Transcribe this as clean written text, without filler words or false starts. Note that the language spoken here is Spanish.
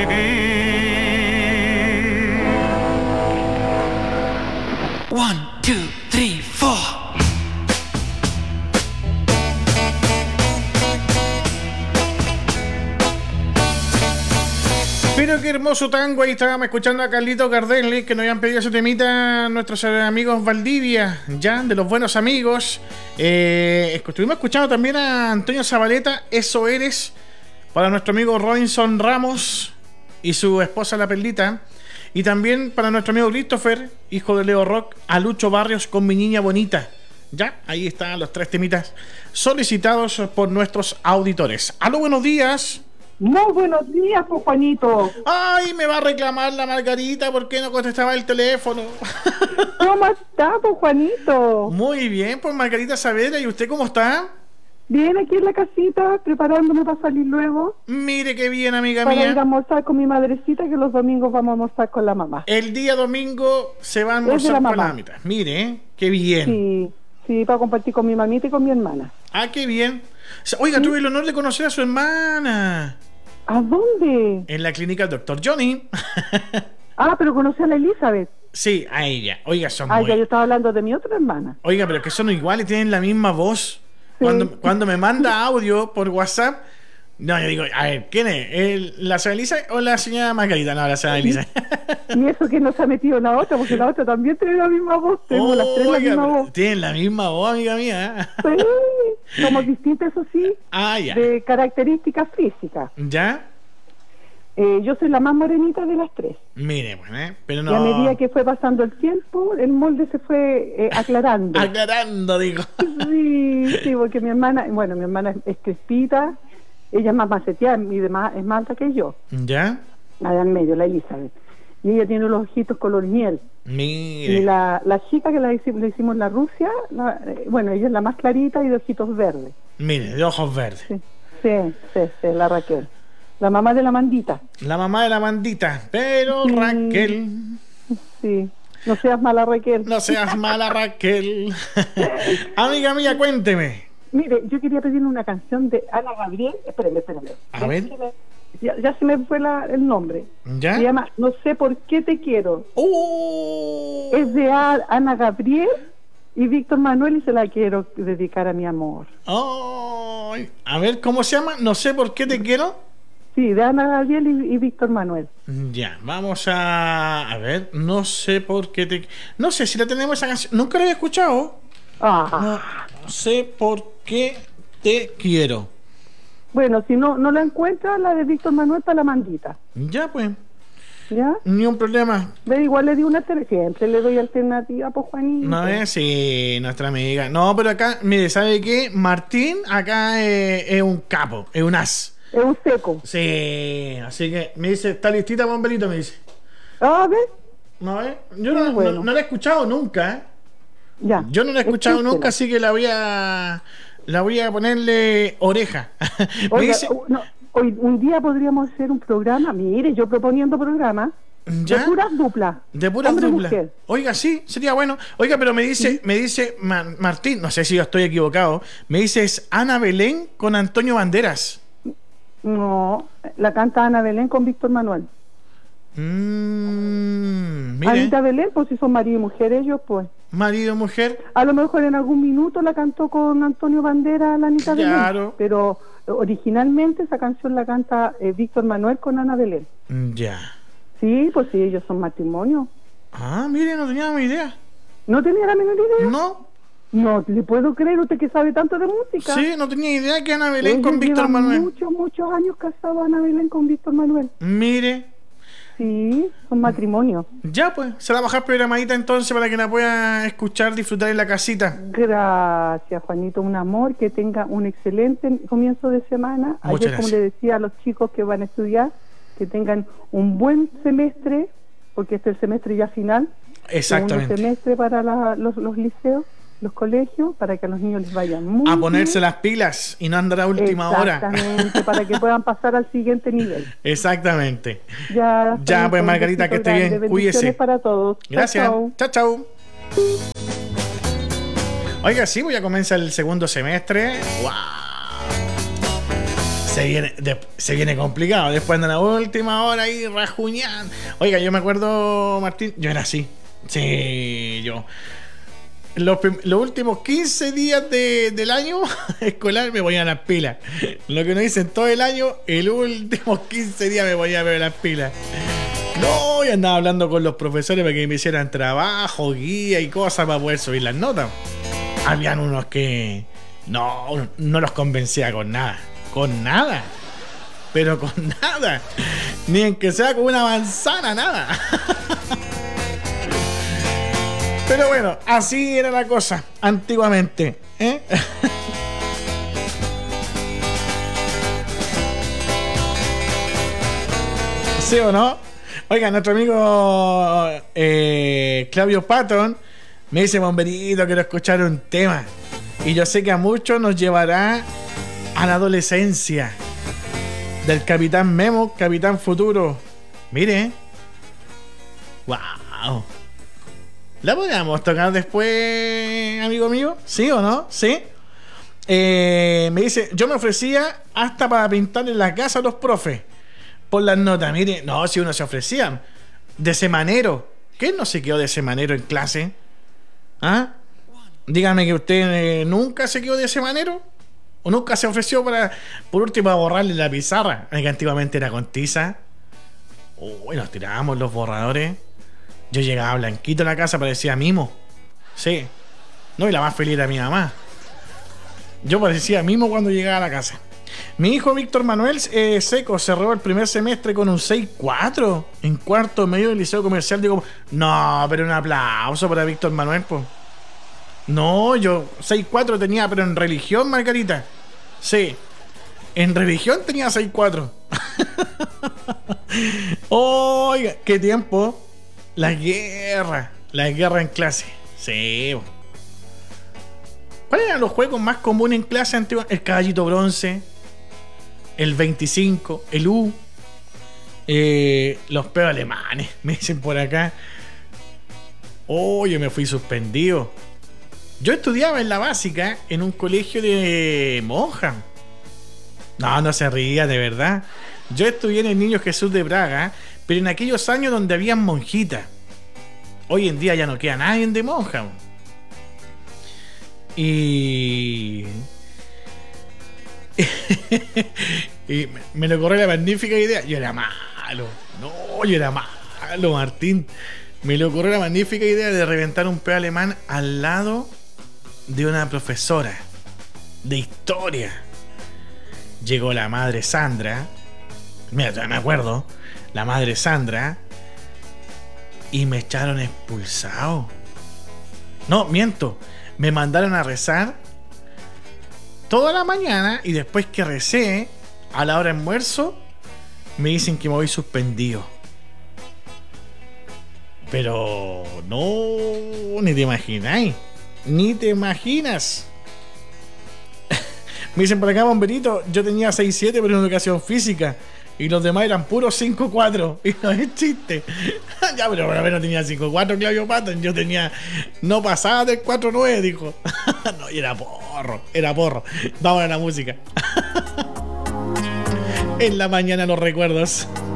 One, two, three, four. Pero qué hermoso tango. Ahí estábamos escuchando a Carlito Gardel, que nos habían pedido ese temita nuestros amigos Valdivia, ya, de los buenos amigos. Estuvimos escuchando también a Antonio Zabaleta, Eso Eres, para nuestro amigo Robinson Ramos y su esposa La Perlita. Y también para nuestro amigo Christopher, hijo de Leo Rock, a Lucho Barrios con Mi Niña Bonita. Ya, ahí están los 3 temitas solicitados por nuestros auditores. ¡Aló, buenos días! Muy buenos días, pues, Juanito. Ay, me va a reclamar la Margarita, ¿por qué no contestaba el teléfono? ¿Cómo está, pues, Juanito? Muy bien, pues Margarita Saavedra, ¿y usted cómo está? Bien, aquí en la casita, preparándome para salir luego. Mire qué bien, amiga para mía. Ir a almorzar con mi madrecita, que los domingos vamos a almorzar con la mamá. El día domingo se va a almorzar con la mamita. Mire, qué bien. Sí, sí, para compartir con mi mamita y con mi hermana. Ah, qué bien. Oiga, tuve el honor de conocer a su hermana. ¿A dónde? En la clínica del Dr. Johnny. Ah, pero conocí a la Elizabeth. Sí, a ella. Oiga, son ya yo estaba hablando de mi otra hermana. Oiga, pero que son iguales, tienen la misma voz. Sí. Cuando me manda audio por WhatsApp, no, yo digo, a ver, ¿quién es? ¿La señora Elisa o la señora Margarita? No, la señora Elisa. Y eso que no se ha metido la otra, porque la otra también tiene la misma voz. Tenemos las 3 la misma voz. Tienen la misma voz, amiga mía. Sí, somos distintas, eso sí, ya. de características físicas. ¿Ya? Yo soy la más morenita de las 3. Mire, bueno, pero no. Y a medida que fue pasando el tiempo, el molde se fue aclarando. Aclarando, digo. Sí, porque mi hermana es crespita, ella es más maceteada y demás, es más alta que yo. ¿Ya? Allá en medio, la Elizabeth. Y ella tiene los ojitos color miel. Mire. Y la chica que le hicimos en la Rusia, ella es la más clarita y de ojitos verdes. Mire, de ojos verdes. Sí, la Raquel. La mamá de la Mandita. La mamá de la Mandita. Pero sí. Raquel. Sí. No seas mala, Raquel. No seas mala, Raquel. Amiga mía, cuénteme. Mire, yo quería pedirle una canción de Ana Gabriel. Espérame. A ver. Ya se me fue el nombre. ¿Ya? Se llama No sé por qué te quiero. Es de Ana Gabriel y Víctor Manuel y se la quiero dedicar a mi amor. A ver, ¿cómo se llama? No sé por qué te quiero. Sí, de Ana Gabriel y Víctor Manuel. Ya, vamos a ver, no sé por qué te... No sé si la tenemos esa canción, nunca la había escuchado. No sé por qué te quiero. Bueno, si no la encuentras, la de Víctor Manuel para la Mandita. Ya, pues. ¿Ya? Ni un problema. Igual le di una siempre le doy alternativa, pues, Juanito. No es, sí, nuestra amiga. No, pero acá, mire, ¿sabe qué? Martín acá es un capo, es un as. Es un seco. Sí, así que me dice, ¿está listita, bomberito? Me dice. A ver. No, yo no la he escuchado nunca, ¿eh? Ya. Yo no la he escuchado nunca, así que la voy a ponerle oreja. Oiga, dice... hoy un día podríamos hacer un programa, mire, yo proponiendo programas de puras duplas. De puras duplas. Oiga, sí, sería bueno. Oiga, pero me dice Martín, no sé si yo estoy equivocado, me dice es Ana Belén con Antonio Banderas. No, la canta Ana Belén con Víctor Manuel. Mire. Anita Belén, pues si son marido y mujer ellos, pues. Marido y mujer. A lo mejor en algún minuto la cantó con Antonio Banderas la Anita Belén. Pero originalmente esa canción la canta Víctor Manuel con Ana Belén. Ya. Sí, pues sí, ellos son matrimonio. Mire, no tenía ni idea. ¿No tenía la menor idea? No le puedo creer, usted que sabe tanto de música. Sí, no tenía idea que Ana Belén con Víctor Manuel. Muchos años casado Ana Belén con Víctor Manuel. Mire. Sí, son matrimonio. Ya, pues, se la va a bajar programadita entonces para que la pueda escuchar, disfrutar en la casita. Gracias, Juanito, un amor, que tenga un excelente comienzo de semana. Ayer, como le decía a los chicos que van a estudiar, que tengan un buen semestre, porque este es el semestre ya final. Exactamente. Un semestre para los liceos, los colegios, para que a los niños les vayan muy bien. A ponerse las pilas y no andar a última hora. Exactamente, para que puedan pasar al siguiente nivel. Exactamente. Ya pues Margarita, que esté bien, cuídese. Para todos. Gracias. Chao. Oiga, sí, voy a comenzar el segundo semestre. ¡Wow! se viene complicado. Después andan a la última hora ahí rajuñando. Oiga, yo me acuerdo, Martín, yo era así. Sí, yo. Los últimos 15 días del año escolar me ponía las pilas. Lo que no hice en todo el año, el últimos 15 días me ponía a ver las pilas. No, y andaba hablando con los profesores para que me hicieran trabajo, guía y cosas para poder subir las notas. Habían unos que no los convencía con nada. Con nada. Pero con nada. Ni en que sea con una manzana, nada. Pero bueno, así era la cosa antiguamente, ¿eh? ¿Sí o no? Oiga, nuestro amigo Claudio Patton me dice: bomberito, quiero escuchar un tema. Y yo sé que a muchos nos llevará a la adolescencia. Del Capitán Memo, Capitán Futuro. Mire. ¡Wow! ¿La podríamos tocar después, amigo mío? ¿Sí o no? ¿Sí? Me dice: yo me ofrecía hasta para pintarle la casa a los profes por las notas. Mire, no, si uno se ofrecía de semanero. ¿Quién no se quedó de semanero en clase? ¿Ah? Dígame que usted nunca se quedó de semanero. ¿O nunca se ofreció para, por último, a borrarle la pizarra? Que antiguamente era con tiza. Uy, nos tirábamos los borradores. Yo llegaba blanquito a la casa, parecía mimo. Sí. No, y la más feliz era mi mamá. Yo parecía mimo cuando llegaba a la casa. Mi hijo Víctor Manuel Seco cerró el primer semestre con un 6.4 en cuarto medio del Liceo Comercial. Digo, no, pero un aplauso para Víctor Manuel, pues. No, yo 6.4 tenía, pero en religión, Margarita. Sí. En religión tenía 6.4. Oiga, qué tiempo. La guerra en clase. Sí. ¿Cuáles eran los juegos más comunes en clase antigua? El caballito bronce, el 25, el U, los peos alemanes, me dicen por acá. Yo me fui suspendido. Yo estudiaba en la básica en un colegio de monjas. No se ría, de verdad. Yo estudié en el Niño Jesús de Braga, pero en aquellos años donde habían monjitas. Hoy en día ya no queda nadie de monja. Y me le ocurrió la magnífica idea. Yo era malo. Yo era malo, Martín. Me le ocurrió la magnífica idea de reventar un peo alemán al lado de una profesora de historia. Llegó la madre Sandra. Mira, ya me acuerdo. La madre Sandra. Y me echaron expulsado. No, miento. Me mandaron a rezar toda la mañana. Y después que recé, a la hora de almuerzo, me dicen que me voy suspendido. Pero no, ni te imagináis. Ni te imaginas. Me dicen por acá, bomberito, yo tenía 6.7 pero en educación física. Y los demás eran puros 5.4. Y no es chiste. Ya, pero por lo menos tenía 5.4 Claudio Patton. Yo tenía... No pasaba del 4.9, dijo. No, y era porro. Vamos a la música. En la mañana los recuerdos.